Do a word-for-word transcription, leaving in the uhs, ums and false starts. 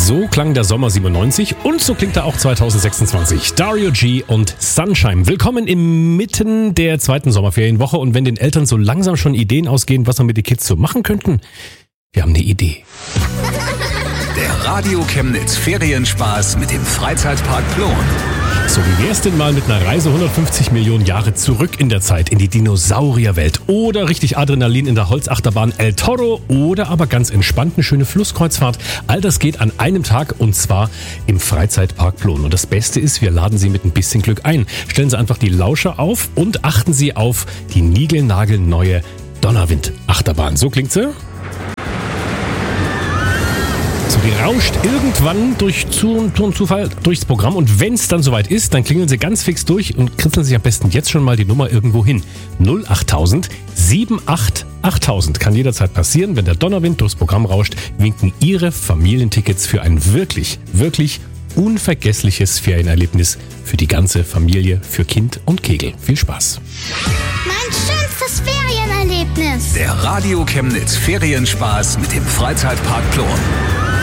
So klang der Sommer siebenundneunzig und so klingt er auch zwanzig sechsundzwanzig. Dario G und Sunshine. Willkommen inmitten der zweiten Sommerferienwoche und wenn den Eltern so langsam schon Ideen ausgehen, was wir mit den Kids so machen könnten, wir haben eine Idee. Der Radio Chemnitz Ferienspaß mit dem Freizeitpark Plon. So, wie wär's denn mal mit einer Reise hundertfünfzig Millionen Jahre zurück in der Zeit, in die Dinosaurierwelt oder richtig Adrenalin in der Holzachterbahn El Toro oder aber ganz entspannt eine schöne Flusskreuzfahrt. All das geht an einem Tag und zwar im Freizeitpark Plon. Und das Beste ist, wir laden Sie mit ein bisschen Glück ein. Stellen Sie einfach die Lauscher auf und achten Sie auf die niegelnagelneue Donnerwind-Achterbahn. So klingt sie. Die rauscht irgendwann durch Zu- und Zufall durchs Programm und wenn es dann soweit ist, dann klingeln Sie ganz fix durch und kritzeln sich am besten jetzt schon mal die Nummer irgendwo hin. null achttausend achtundsiebzig achttausend. Kann jederzeit passieren, wenn der Donnerwind durchs Programm rauscht, winken Ihre Familientickets für ein wirklich, wirklich unvergessliches Ferienerlebnis für die ganze Familie, für Kind und Kegel. Viel Spaß. Mein schönstes Ferienerlebnis. Der Radio Chemnitz Ferienspaß mit dem Freizeitpark Plon.